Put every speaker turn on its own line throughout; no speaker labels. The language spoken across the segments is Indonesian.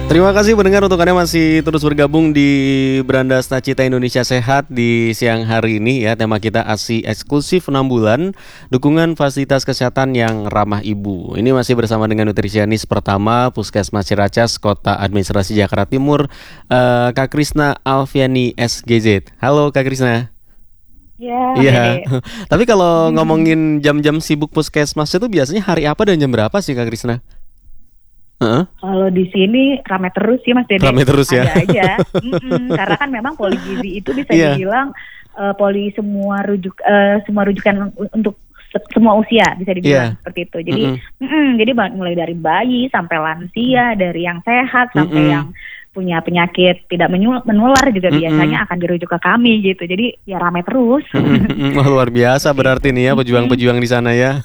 Terima kasih pendengar untuk Anda masih terus bergabung di Beranda Cita Indonesia Sehat di siang hari ini ya. Tema kita ASI eksklusif 6 bulan, dukungan fasilitas kesehatan yang ramah ibu. Ini masih bersama dengan nutrisionis pertama Puskesmas Ciracas, Kota Administrasi Jakarta Timur, Kak Krisna Alfiani SGZ. Halo Kak Krisna.
Ya,
Iya.
Dede.
Tapi kalau ngomongin jam-jam sibuk Puskesmas itu biasanya hari apa dan jam berapa sih Kak Krisna? Heeh.
Kalau di sini rame terus sih Mas Dede.
Rame terus ya.
Ada aja. Karena kan memang poli gizi itu bisa
Iya.
dibilang poli semua rujukan untuk semua usia bisa
Iya.
dibilang seperti itu. Jadi jadi mulai dari bayi sampai lansia, dari yang sehat sampai yang punya penyakit tidak menular juga biasanya akan dirujuk ke kami gitu. Jadi ya rame terus.
Wah, luar biasa berarti nih ya pejuang-pejuang di sana ya.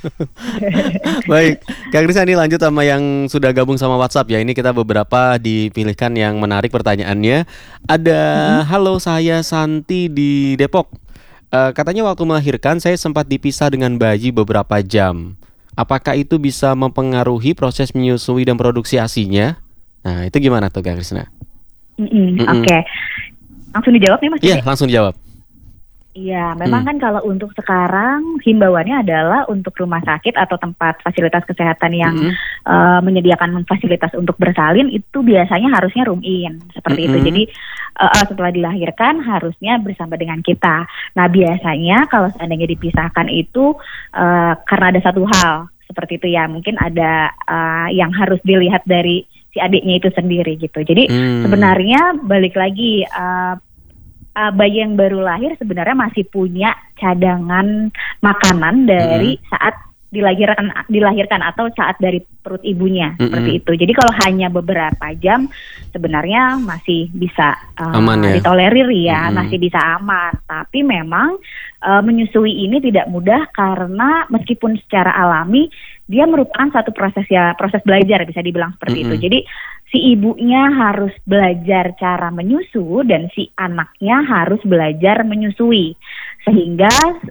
Baik, Kak Krisna ini lanjut sama yang sudah gabung sama WhatsApp ya. Ini kita beberapa dipilihkan yang menarik pertanyaannya. Ada halo, saya Santi di Depok. Katanya waktu melahirkan saya sempat dipisah dengan bayi beberapa jam. Apakah itu bisa mempengaruhi proses menyusui dan produksi ASI-nya? Nah, itu gimana tuh Kak Krisna?
Oke. Langsung dijawab nih Mas
Iya,
Dede.
langsung dijawab.
Iya, memang kan kalau untuk sekarang himbauannya adalah untuk rumah sakit atau tempat fasilitas kesehatan yang menyediakan fasilitas untuk bersalin itu biasanya harusnya room in seperti itu. Jadi setelah dilahirkan harusnya bersama dengan kita. Nah biasanya kalau seandainya dipisahkan itu karena ada satu hal seperti itu ya, mungkin ada yang harus dilihat dari si adiknya itu sendiri gitu. Jadi sebenarnya balik lagi bayi yang baru lahir sebenarnya masih punya cadangan makanan dari saat dilahirkan atau saat dari perut ibunya seperti itu. Jadi kalau hanya beberapa jam sebenarnya masih bisa
Aman ya?
ditolerir ya, masih bisa aman. Tapi memang menyusui ini tidak mudah karena meskipun secara alami dia merupakan satu proses belajar bisa dibilang seperti itu. Jadi si ibunya harus belajar cara menyusu dan si anaknya harus belajar menyusui. Sehingga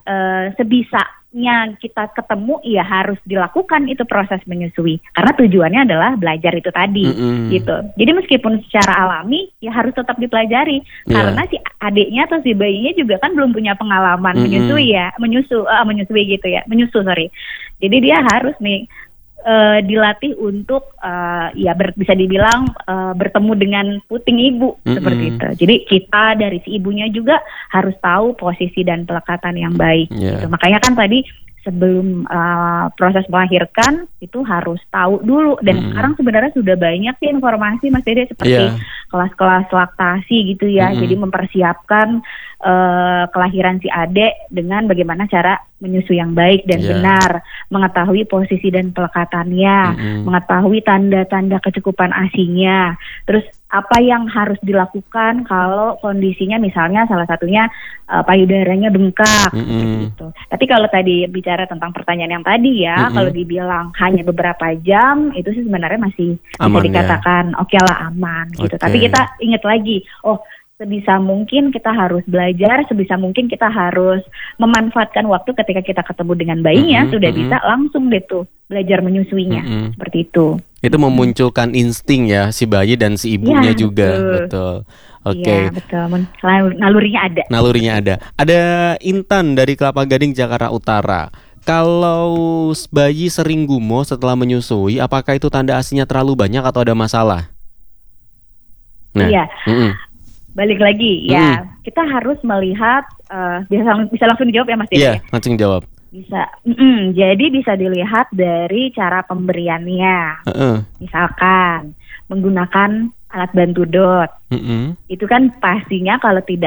sebisanya kita ketemu ya harus dilakukan itu proses menyusui. Karena tujuannya adalah belajar itu tadi gitu. Jadi meskipun secara alami ya harus tetap dipelajari. Karena si adiknya atau si bayinya juga kan belum punya pengalaman menyusui gitu ya. Jadi dia harus nih dilatih untuk bisa dibilang bertemu dengan puting ibu seperti itu. Jadi kita dari si ibunya juga harus tahu posisi dan pelekatan yang baik. Gitu. Makanya kan tadi sebelum proses melahirkan itu harus tahu dulu. Dan sekarang sebenarnya sudah banyak sih informasi Mas Dede seperti kelas-kelas laktasi gitu ya. Jadi mempersiapkan kelahiran si adik dengan bagaimana cara menyusui yang baik dan benar, mengetahui posisi dan pelekatannya, mengetahui tanda-tanda kecukupan ASI-nya. Terus apa yang harus dilakukan kalau kondisinya misalnya salah satunya payudaranya bengkak gitu. Tapi kalau tadi bicara tentang pertanyaan yang tadi ya, kalau dibilang hanya beberapa jam itu sih sebenarnya masih
aman,
bisa dikatakan oke lah aman gitu. Tapi kita ingat lagi, sebisa mungkin kita harus belajar, sebisa mungkin kita harus memanfaatkan waktu ketika kita ketemu dengan bayinya, sudah bisa langsung deh tuh belajar menyusuinya, seperti itu.
Itu memunculkan insting ya si bayi dan si ibunya juga, betul. Oke.
Iya betul, nalurinya ada.
Nalurinya ada. Ada Intan dari Kelapa Gading, Jakarta Utara. Kalau bayi sering gumoh setelah menyusui, apakah itu tanda ASI-nya terlalu banyak atau ada masalah? Nah,
iya. Balik lagi ya, kita harus melihat bisa langsung dijawab ya Mas Dede.
Iya, langsung jawab.
Bisa, jadi bisa dilihat dari cara pemberiannya. Misalkan menggunakan alat bantu dot, itu kan pastinya kalau tidak